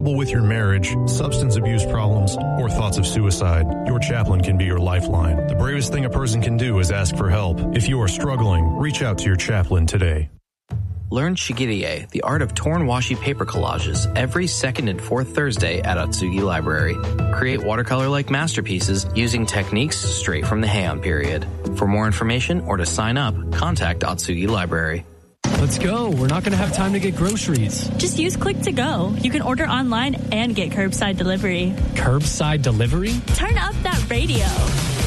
trouble with your marriage, substance abuse problems, or thoughts of suicide, your chaplain can be your lifeline. The bravest thing a person can do is ask for help. If you are struggling, reach out to your chaplain today. Learn Shigirie, the art of torn washi paper collages, every second and fourth Thursday at Atsugi Library. Create watercolor-like masterpieces using techniques straight from the Heian period. For more information or to sign up, contact Atsugi Library. Let's go. We're not going to have time to get groceries. Just use Click to Go. You can order online and get curbside delivery. Curbside delivery? Turn up that radio.